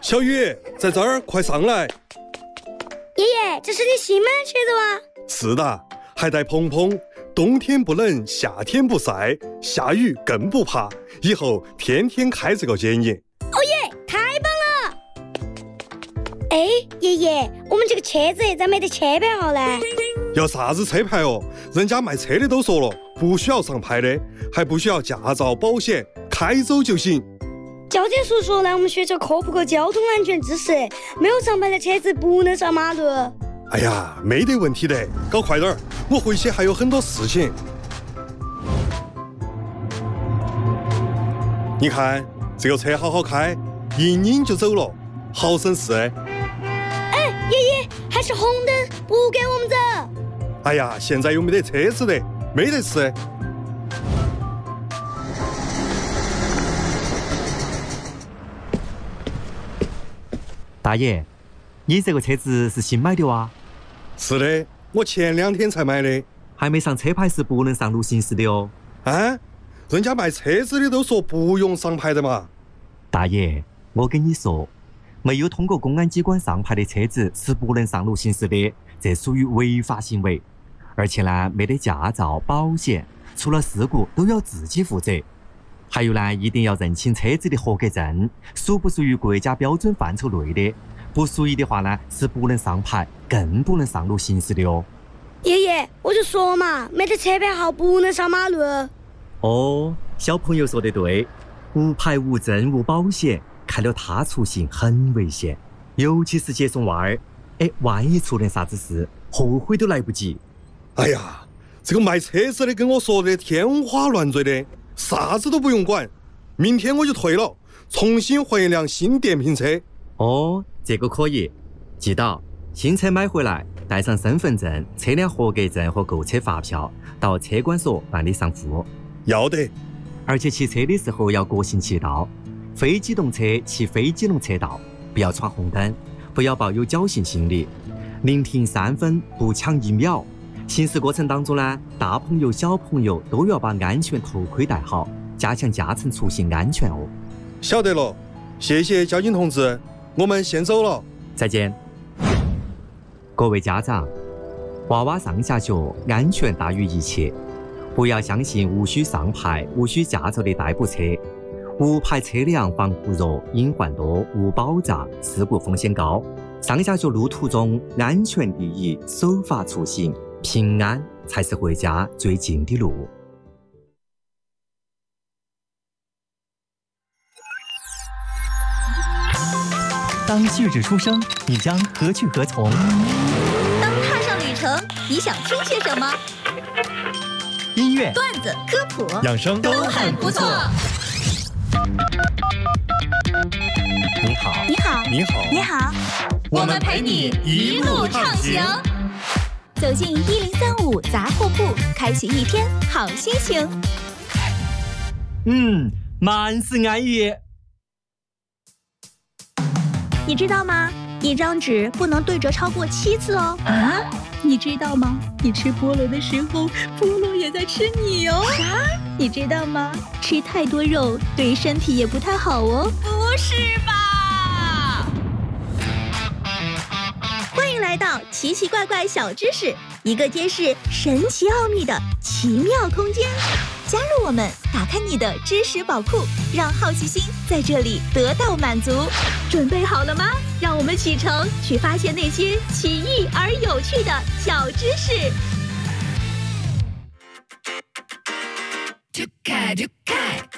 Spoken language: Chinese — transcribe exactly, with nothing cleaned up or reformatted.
小雨，在这儿，快上来！ 爷爷，这是你新买的车子吗？ 是的，还带蓬蓬，冬天不冷，夏天不晒，下雨更不怕，以后天天开这个接你。 哦耶，太棒了！哎，爷爷，我们这个车子咋没得车牌号呢？ 要啥子车牌哦？人家卖车的都说了，不需要上牌的，还不需要驾照、保险，开走就行。 交警叔叔来我们学校科普个交通安全知识，没有上牌的车子不能上马路。 哎呀，没得问题的，搞快点儿，我回去还有很多事情。你看这个车好好开，一拧就走了，好省事。 哎，爷爷，还是红灯，不给我们走。 哎呀，现在又没得车子的，没得事。 大爷，你这个车子是新买的哇？ 是的，我前两天才买的。 还没上车牌是不能上路行驶的哦。 啊？人家卖车子的都说不用上牌的嘛。 大爷，我跟你说，没有通过公安机关上牌的车子是不能上路行驶的，这属于违法行为。而且呢，没得驾照、保险，出了事故都要自己负责。还有呢，一定要认清车子的合格证，属不属于国家标准范畴内的，不属于的话呢，是不能上牌，更不能上路行驶的哦。 爷爷，我就说嘛，没得车牌号不能上马路。 哦，小朋友说得对，无牌无证无保险，开了他出行很危险，尤其是接送娃儿，哎，万一出点啥子事，后悔都来不及。 哎呀，这个卖车子的跟我说的天花乱坠的，啥子都不用管，明天我就退了，重新换一辆新电瓶车。 哦，这个可以，记到新车买回来，带上身份证、车辆合格证和购车发票，到车管所办理上户。 要得。 而且骑车的时候要国行骑道，非机动车骑非机动车道，不要闯红灯，不要抱有侥幸心理，宁停三分不抢一秒。行驶过程当中呢，大朋友小朋友都要把安全头盔戴好，加强驾乘出行安全哦。 晓得了，谢谢交警同志，我们先走了。 再见。各位家长，娃娃上下学安全大于一切，不要相信无需上牌、无需驾照的代步车。无牌车辆防护弱，隐患多，无保障，事故风险高。上下学路途中，安全第一，守法出行，平安才是回家最近的路。 当旭日初升，你将何去何从？ 当踏上旅程，你想听些什么？ 音乐、 段子、科普、 养生都很不错。 你好， 你好， 你好， 你好，我们陪你一路畅行。走进一零三五杂货铺，开启一天好心情。 嗯，万事安逸。 你知道吗？一张纸不能对折超过七次哦。啊？你知道吗？你吃菠萝的时候，菠萝也在吃你哦。啥？你知道吗？吃太多肉对身体也不太好哦。不是吧？欢迎来到奇奇怪怪小知识，一个揭示神奇奥秘的奇妙空间。加入我们，打开你的知识宝库，让好奇心在这里得到满足。准备好了吗？让我们启程，去发现那些奇异而有趣的小知识。就开就开